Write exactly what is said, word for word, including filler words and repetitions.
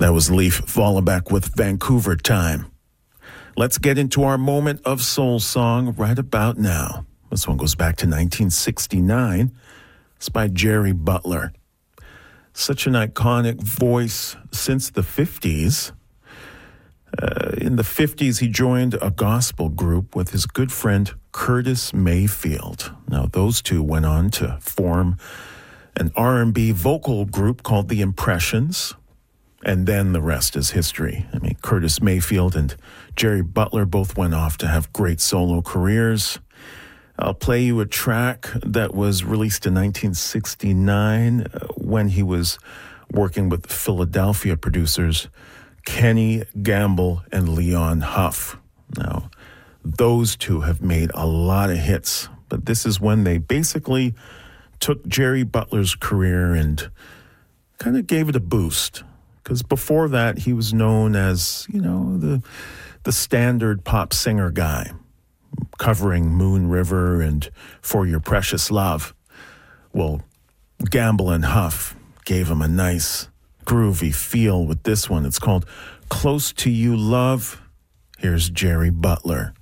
That was Leif Vollenbeek with Vancouver Time. Let's get into our moment of soul song right about now. This one goes back to nineteen sixty-nine. It's by Jerry Butler. Such an iconic voice since the fifties. Uh, in the fifties, he joined a gospel group with his good friend Curtis Mayfield. Now, those two went on to form an R and B vocal group called The Impressions. And then the rest is history. I mean, Curtis Mayfield and Jerry Butler both went off to have great solo careers. I'll play you a track that was released in nineteen sixty-nine uh, when he was working with Philadelphia producers Kenny Gamble and Leon Huff. Now, those two have made a lot of hits, but this is when they basically took Jerry Butler's career and kind of gave it a boost. Because before that, he was known as, you know, the the standard pop singer guy, covering Moon River and For Your Precious Love. Well, Gamble and Huff gave him a nice, groovy feel with this one. It's called Close to You, Love. Here's Jerry Butler.